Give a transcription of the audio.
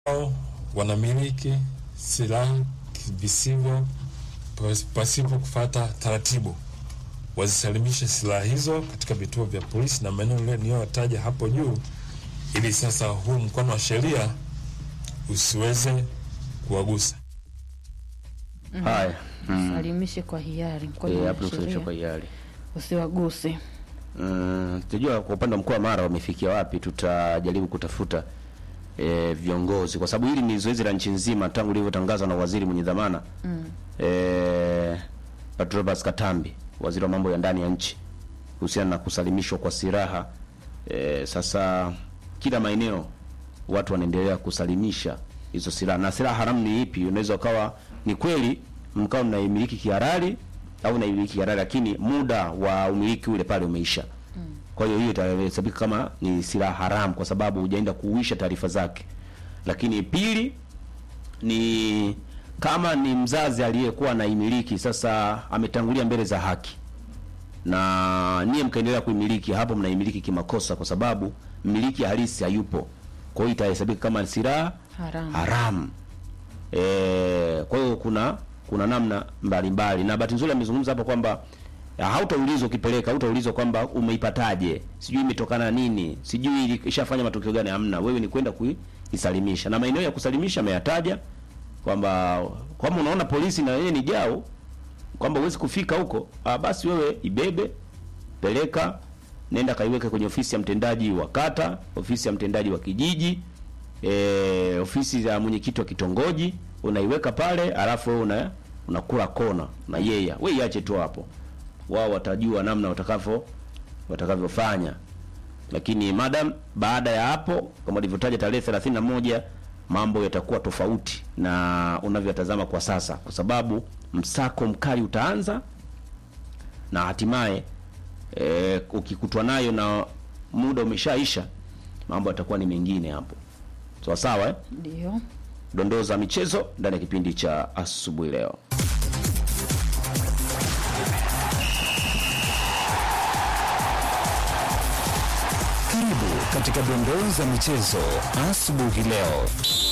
wanamiliki silaha visivyo pasipo kufuata taratibu, wazisalimishe silaha hizo katika vituo vya polisi na maeneo niliyotaja hapo juu, ili sasa huu mkono wa sheria usiweze kuwagusa. Haya, salimishe kwa hiari, hapo salimishe kwa hiari, usiwaguse. Tujua kwa upande wa mkoa wa Mara wamefikia wapi. Tutajaribu kutafuta viongozi, kwa sababu hili ni zoezi la nchi nzima tangu lilivyotangazwa na waziri mwenye dhamana Patrobas Katambi, waziri wa mambo ya ndani ya nchi, kuhusiana na kusalimishwa kwa silaha. Sasa kila maeneo watu wanaendelea kusalimisha hizo silaha. Na silaha haramu ni ipi? Unaweza ukawa ni kweli mkao mnaimiliki kihalali au unaimiliki kihalali, lakini muda wa umiliki ule pale umeisha. Kwa hiyo hiyo itahesabika kama ni silaha haramu kwa sababu hujaenda kuuisha taarifa zake. Lakini pili ni kama ni mzazi aliyekuwa anaimiliki, sasa ametangulia mbele za haki na niye mkaendelea kuimiliki, hapo mnaimiliki kimakosa kwa sababu mmiliki halisi hayupo. Kwa hiyo itahesabika kama silaha haramu. Kwa hiyo kuna namna mbalimbali, na bahati nzuri amezungumza hapo kwamba hautaulizwa ukipeleka, hautaulizwa kwamba umeipataje, sijui imetokana na nini, sijui ishafanya matokeo gani. Hamna, wewe ni kwenda kuisalimisha. Na maeneo ya kusalimisha ameyataja kwamba kama unaona polisi na yeye ni jao kwamba huwezi kufika huko, basi wewe ibebe, peleka, nenda kaiweke kwenye ofisi ya mtendaji wa kata, ofisi ya mtendaji wa kijiji, ofisi ya mwenyekiti wa kitongoji, unaiweka pale, alafu wewe unakula kona na yeye. Wewe iache tu hapo. Wao watajua namna watakavyofanya. Lakini madam, baada ya hapo kama nilivyotaja tarehe 31 mambo yatakuwa tofauti na unavyotazama kwa sasa, kwa sababu msako mkali utaanza na hatimaye ukikutwa nayo na muda umeshaisha, mambo yatakuwa ni mengine hapo. Sawa? Ndio. Dondoo za michezo ndani ya kipindi cha asubuhi leo. Karibu katika dondoo za michezo asubuhi leo.